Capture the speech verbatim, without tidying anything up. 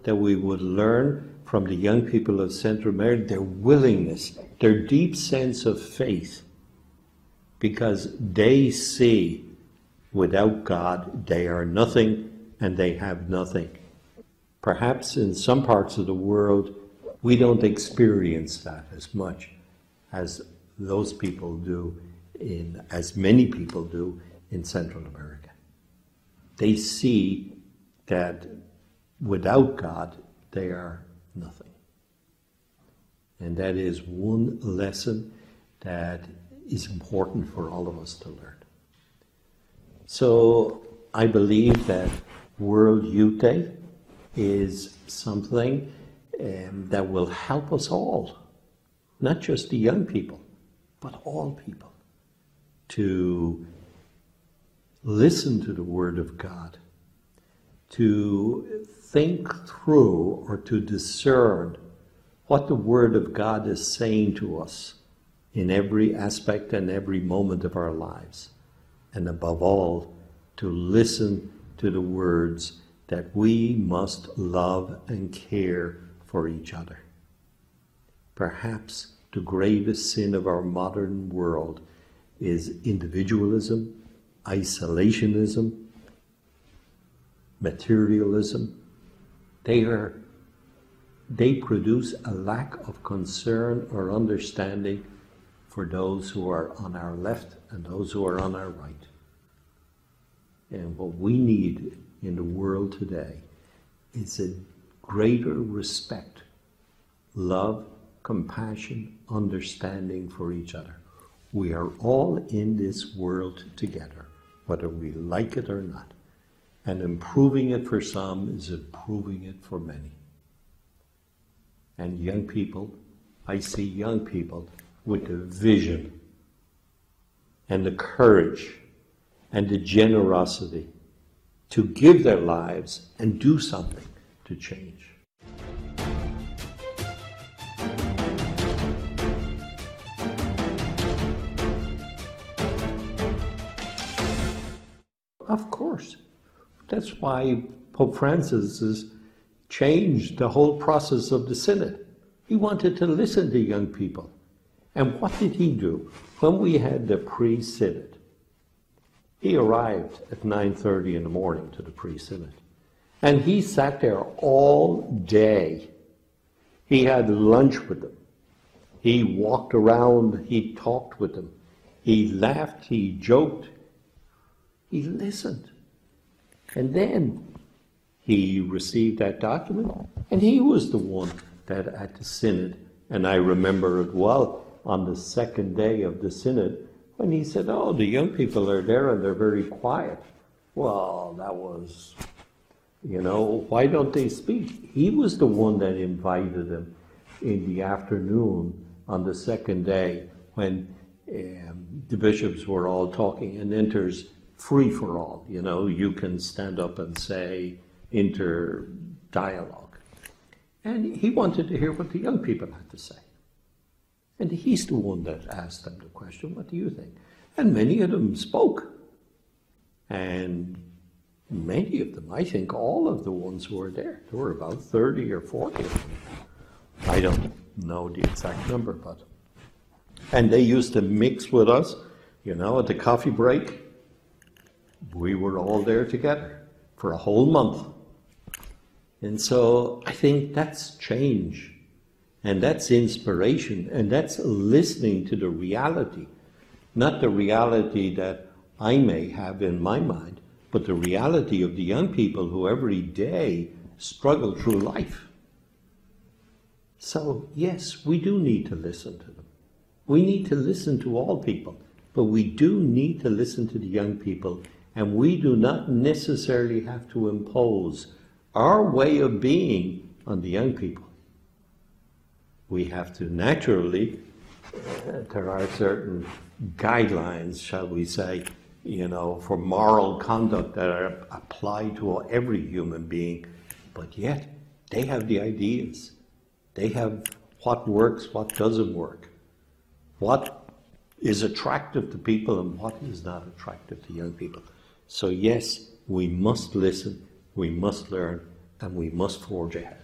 that we would learn from the young people of Central America, their willingness, their deep sense of faith, because they see without God they are nothing and they have nothing. Perhaps in some parts of the world we don't experience that as much as those people do, in as many people do in Central America. They see that without God they are nothing. And that is one lesson that is important for all of us to learn. So I believe that World Youth Day is something um, that will help us all, not just the young people, but all people, to listen to the Word of God, to think through or to discern what the Word of God is saying to us in every aspect and every moment of our lives. And above all, to listen to the words that we must love and care for each other. Perhaps the greatest sin of our modern world is individualism, isolationism, materialism. They are, they produce a lack of concern or understanding for those who are on our left and those who are on our right. And what we need in the world today is a greater respect, love, compassion, understanding for each other. We are all in this world together, whether we like it or not. And improving it for some is improving it for many. And young people, I see young people with the vision and the courage and the generosity to give their lives and do something to change. Of course. That's why Pope Francis has changed the whole process of the Synod. He wanted to listen to young people. And what did he do? When we had the pre-Synod, he arrived at nine thirty in the morning to the pre-Synod. And he sat there all day. He had lunch with them. He walked around, he talked with them. He laughed, he joked. He listened. And then he received that document, and he was the one that at the Synod, and I remember it well, on the second day of the Synod, when he said, oh, the young people are there and they're very quiet. Well, that was, you know, why don't they speak? He was the one that invited them in the afternoon on the second day when um, the bishops were all talking, and enters free for all. You know, you can stand up and say inter dialogue. And he wanted to hear what the young people had to say. And he's the one that asked them the question, what do you think? And many of them spoke. And many of them, I think all of the ones who were there, there were about thirty or forty of them. I don't know the exact number, but. And they used to mix with us, you know, at the coffee break. We were all there together for a whole month. And so I think that's change. And that's inspiration, and that's listening to the reality, not the reality that I may have in my mind, but the reality of the young people who every day struggle through life. So yes, we do need to listen to them. We need to listen to all people, but we do need to listen to the young people, and we do not necessarily have to impose our way of being on the young people. We have to naturally, uh, there are certain guidelines, shall we say, you know, for moral conduct that are applied to every human being, but yet they have the ideas. They have what works, what doesn't work, what is attractive to people and what is not attractive to young people. So yes, we must listen, we must learn, and we must forge ahead.